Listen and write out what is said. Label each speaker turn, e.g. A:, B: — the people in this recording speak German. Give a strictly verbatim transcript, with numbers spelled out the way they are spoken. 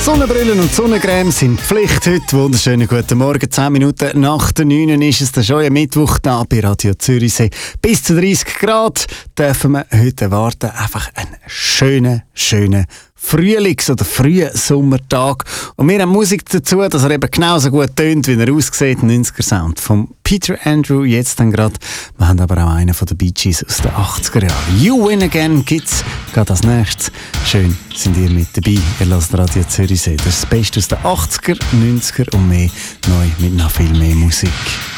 A: Sonnenbrillen und Sonnencreme sind Pflicht heute. Wunderschönen guten Morgen. zehn Minuten nach der neun ist es dann schon ein Mittwoch da bei Radio Zürichsee. Bis zu dreißig Grad dürfen wir heute erwarten. Einfach einen schönen, schönen Frühlings- oder frühen Sommertag. Und wir haben Musik dazu, dass er eben genauso gut tönt, wie er aussieht. neunziger Sound von Peter Andrew jetzt dann gerade. Wir haben aber auch einen von den Bee Gees aus den achtziger Jahren. You Win Again gibt's gerade als nächstes. Schön sind ihr mit dabei. Ihr hört Radio Zürichsee. Das ist das Beste aus den achtziger, neunziger und mehr. Neu mit noch viel mehr Musik.